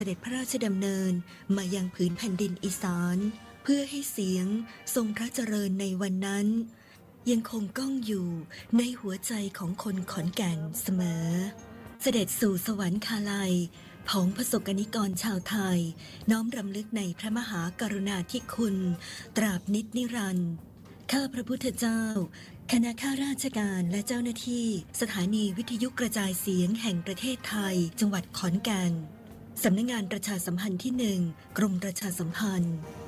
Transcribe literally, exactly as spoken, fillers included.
เสด็จพระราชดำเนินมายังผืนแผ่นดินอีสานเพื่อให้เสียงทรงพระเจริญในวันนั้นยังคงก้องอยู่ในหัวใจของคนขอนแก่นเสมอเสด็จสู่สวรรคาลัยของประสบกนิกรชาวไทยน้อมรำลึกในพระมหากรุณาธิคุณตราบนิจนิรันดร์ข้าพระพุทธเจ้าคณะข้าราชการและเจ้าหน้าที่สถานีวิทยุกระจายเสียงแห่งประเทศไทยจังหวัดขอนแก่นสำนักงานประชาสัมพันธ์ที่หนึ่งกรมประชาสัมพันธ์